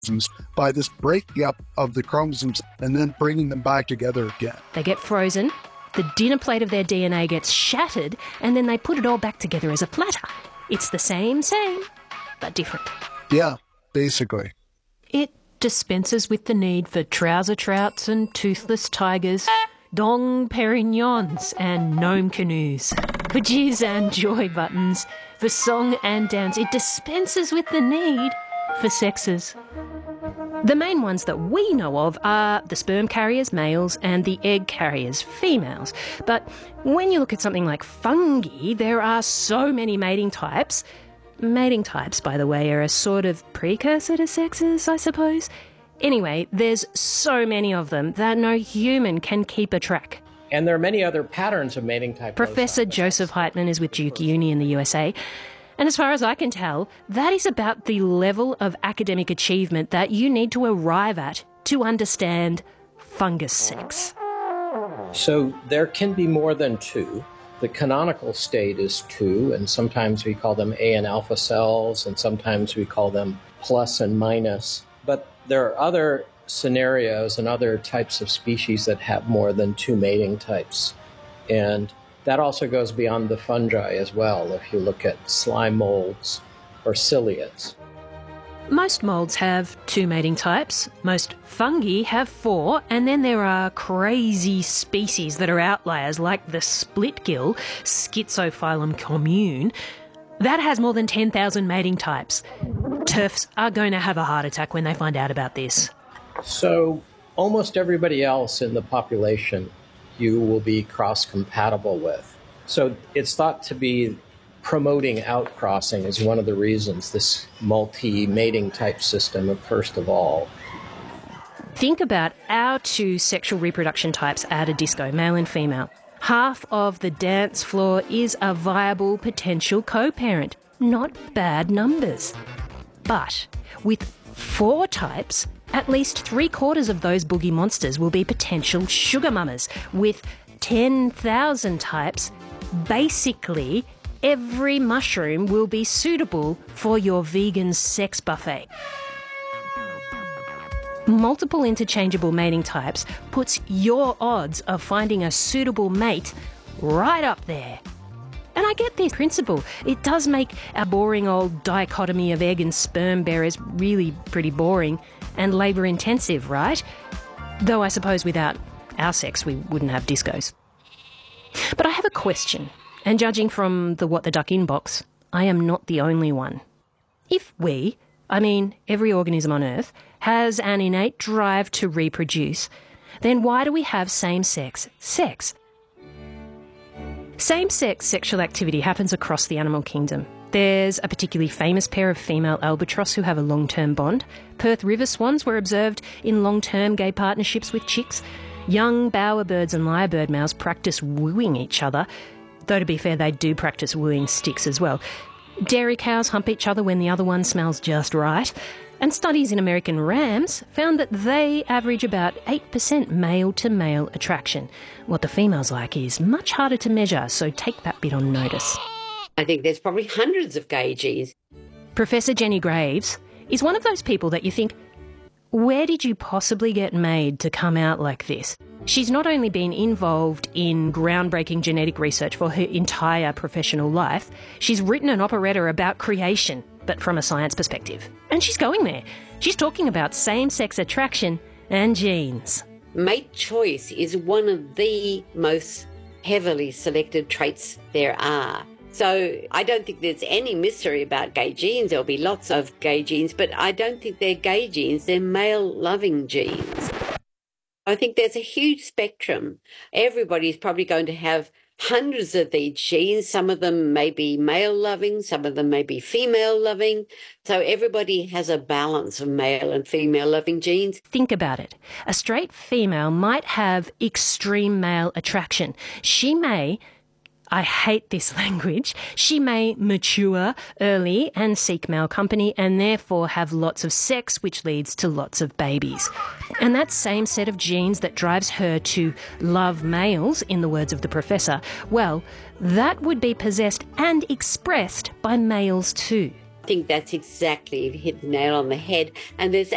by this breaking up of the chromosomes and then bringing them back together again. They get frozen, the dinner plate of their DNA gets shattered, and then they put it all back together as a platter. It's the same, but different. Yeah, basically. It dispenses with the need for trouser trouts and toothless tigers, Dong Perignons and gnome canoes, for jizz and joy buttons, for song and dance. It dispenses with the need for sexes. The main ones that we know of are the sperm carriers, males, and the egg carriers, females. But when you look at something like fungi, there are so many mating types. Mating types, by the way, are a sort of precursor to sexes, I suppose. Anyway, there's so many of them that no human can keep a track. And there are many other patterns of mating type. Professor Joseph Heitman is with Duke Uni in the USA. And as far as I can tell, that is about the level of academic achievement that you need to arrive at to understand fungus sex. So there can be more than two. The canonical state is two, and sometimes we call them A and alpha cells, and sometimes we call them plus and minus. But there are other scenarios and other types of species that have more than two mating types. And that also goes beyond the fungi as well, if you look at slime molds or ciliates. Most molds have two mating types, most fungi have four, and then there are crazy species that are outliers like the split-gill Schizophyllum commune. That has more than 10,000 mating types. TERFs are going to have a heart attack when they find out about this. So almost everybody else in the population you will be cross-compatible with. So it's thought to be promoting outcrossing is one of the reasons, this multi-mating type system, first of all. Think about our two sexual reproduction types at a disco, male and female. Half of the dance floor is a viable potential co-parent. Not bad numbers. But with four types, at least 3/4 of those boogie monsters will be potential sugar mamas. With 10,000 types, basically every mushroom will be suitable for your vegan sex buffet. Multiple interchangeable mating types puts your odds of finding a suitable mate right up there. And I get the principle. It does make our boring old dichotomy of egg and sperm bearers really pretty boring and labour intensive, right? Though I suppose without our sex we wouldn't have discos. But I have a question, and judging from the What the Duck inbox, I am not the only one. If we, I mean every organism on Earth, has an innate drive to reproduce, then why do we have same-sex sex? Same-sex sexual activity happens across the animal kingdom. There's a particularly famous pair of female albatross who have a long-term bond. Perth river swans were observed in long-term gay partnerships with chicks. Young bowerbirds and lyrebird males practice wooing each other, though to be fair, they do practice wooing sticks as well. Dairy cows hump each other when the other one smells just right. And studies in American rams found that they average about 8% male-to-male attraction. What the females like is much harder to measure, so take that bit on notice. I think there's probably hundreds of gay genes. Professor Jenny Graves is one of those people that you think, where did you possibly get made to come out like this? She's not only been involved in groundbreaking genetic research for her entire professional life, she's written an operetta about creation, but from a science perspective. And she's going there. She's talking about same-sex attraction and genes. Mate choice is one of the most heavily selected traits there are. So I don't think there's any mystery about gay genes. There'll be lots of gay genes, but I don't think they're gay genes. They're male-loving genes. I think there's a huge spectrum. Everybody's probably going to have hundreds of these genes. Some of them may be male-loving, some of them may be female-loving. So everybody has a balance of male and female-loving genes. Think about it. A straight female might have extreme male attraction. She may, I hate this language, she may mature early and seek male company and therefore have lots of sex, which leads to lots of babies. And that same set of genes that drives her to love males, in the words of the professor, well, that would be possessed and expressed by males too. I think that's exactly, hit the nail on the head. And there's